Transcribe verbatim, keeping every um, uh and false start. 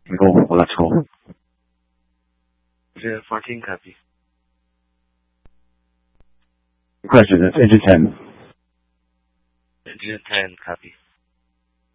Go, well, let's go. Engine fourteen, copy. Question, that's engine ten. Engine ten, copy.